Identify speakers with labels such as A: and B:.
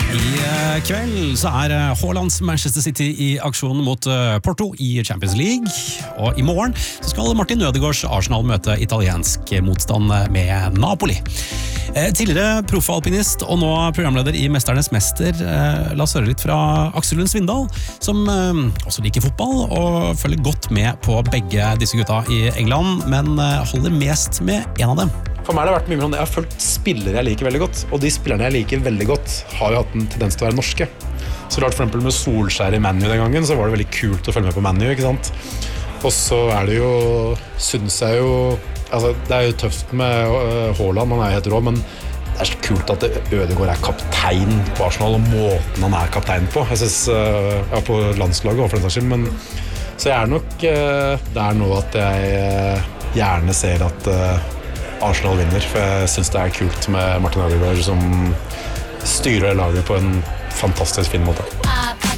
A: Kveld så Haalands Manchester City i aksjon mot Porto i Champions League, og i morgen så skal Martin Ødegaards Arsenal møte italiensk motstand med Napoli. Tidligere proffalpinist og nå programleder i Mesternes Mester, la oss høre litt fra Aksel Lund Svindal, som også liker fotball og følger godt med på begge disse gutta i England, men holder mest med en av dem.
B: For meg har det vært mye mer sånn, jeg har følt spillere jeg liker veldig godt, og de spillerne jeg liker veldig godt har jo hatt en tendens til å være norske. Så klart for eksempel med Solskjær i Man U den gangen, så var det veldig kult å følge med på Man U, ikke sant? Og så det jo, synes jeg jo, altså det jo tøft med Haaland, han jo helt rå, men det så kult at Ødegaard kaptein på Arsenal, og måten han kaptein på. Jeg synes, ja, på landslaget og for den saks skyld, men så jeg nok, det nå at jeg gjerne ser at Arsenal vinner, for jeg synes det kult med Martin Ødegaard som styrer laget på en fantastisk fin måte.